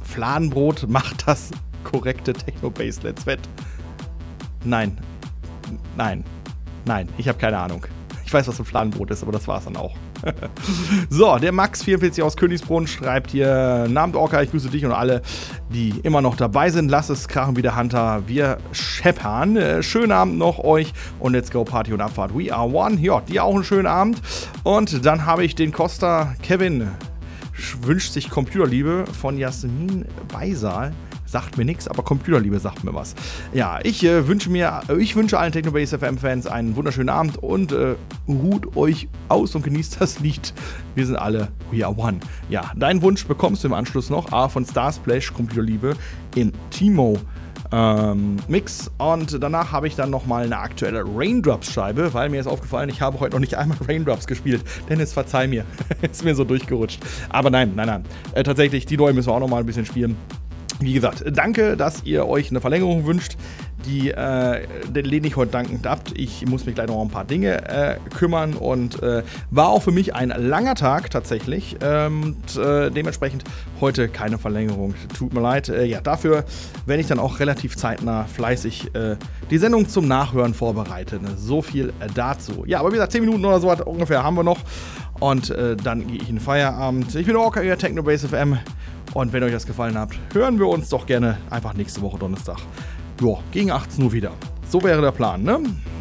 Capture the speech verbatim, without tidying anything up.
Fladenbrot macht das korrekte Techno-Bass Let's Wett. Nein. Nein. Nein, ich habe keine Ahnung. Ich weiß, was ein Fladenbrot ist, aber das war's dann auch. So, der Max vierundvierzig aus Königsbrunn schreibt hier: Namens Orca, ich grüße dich und alle, die immer noch dabei sind. Lass es krachen wie der Hunter. Wir scheppern. Äh, schönen Abend noch euch und let's go Party und Abfahrt. We are one. Ja, dir auch einen schönen Abend. Und dann habe ich den Costa Kevin. Wünscht sich Computerliebe von Jasmin Beisal. Sagt mir nichts, aber Computerliebe sagt mir was. Ja, ich äh, wünsche mir, äh, ich wünsche allen Technobase F M-Fans einen wunderschönen Abend und äh, ruht euch aus und genießt das Lied. Wir sind alle We Are One. Ja, deinen Wunsch bekommst du im Anschluss noch A von Starsplash, Computerliebe, im Timo ähm, Mix. Und danach habe ich dann nochmal eine aktuelle Raindrops-Scheibe, weil mir ist aufgefallen, ich habe heute noch nicht einmal Raindrops gespielt. Dennis, verzeih mir. Ist mir so durchgerutscht. Aber nein, nein, nein. Äh, tatsächlich, die neue müssen wir auch nochmal ein bisschen spielen. Wie gesagt, danke, dass ihr euch eine Verlängerung wünscht. Die äh, den lehne ich heute dankend ab. Ich muss mich gleich noch um ein paar Dinge äh, kümmern und äh, war auch für mich ein langer Tag tatsächlich. Ähm, und äh, dementsprechend heute keine Verlängerung. Tut mir leid. Äh, ja, dafür werde ich dann auch relativ zeitnah fleißig äh, die Sendung zum Nachhören vorbereiten. So viel äh, dazu. Ja, aber wie gesagt, zehn Minuten oder so hat, ungefähr haben wir noch. Und äh, dann gehe ich in den Feierabend. Ich bin Orca, ihr Technobase F M. Und wenn euch das gefallen hat, hören wir uns doch gerne einfach nächste Woche Donnerstag. Joa, gegen achtzehn Uhr wieder. So wäre der Plan, ne?